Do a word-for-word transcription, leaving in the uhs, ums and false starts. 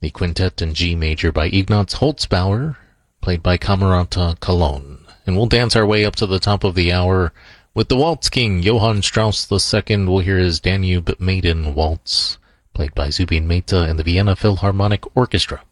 the Quintet in G major by Ignaz Holzbauer, played by Camerata Cologne. And we'll dance our way up to the top of the hour with the Waltz King, Johann Strauss the Second. We'll hear his Danube Maiden Waltz, played by Zubin Mehta and the Vienna Philharmonic Orchestra.